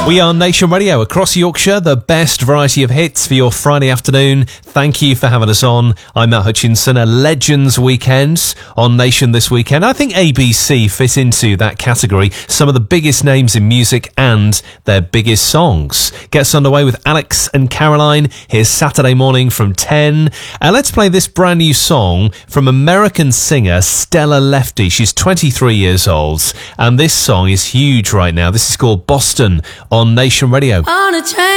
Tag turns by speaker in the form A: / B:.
A: We are Nation Radio across Yorkshire, the best variety of hits for your Friday afternoon. Thank you for having us on. I'm Matt Hutchinson. A Legends Weekend on Nation this weekend. I think ABC fit into that category. Some of the biggest names in music and their biggest songs. Gets underway with Alex and Caroline. Here's Saturday morning from 10. And let's play this brand new song from American singer Stella Lefty. She's 23 years old. And this song is huge right now. This is called Boston on Nation Radio.
B: On a train.